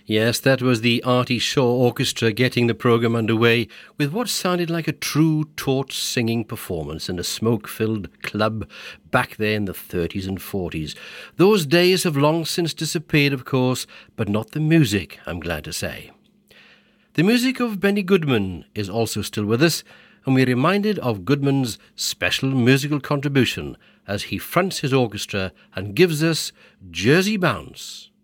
Yes, that was the Artie Shaw Orchestra getting the programme underway with what sounded like a true torch singing performance in a smoke-filled club back there in the 30s and 40s. Those days have long since disappeared, of course, but not the music, I'm glad to say. The music of Benny Goodman is also still with us, and we're reminded of Goodman's special musical contribution as he fronts his orchestra and gives us Jersey Bounce.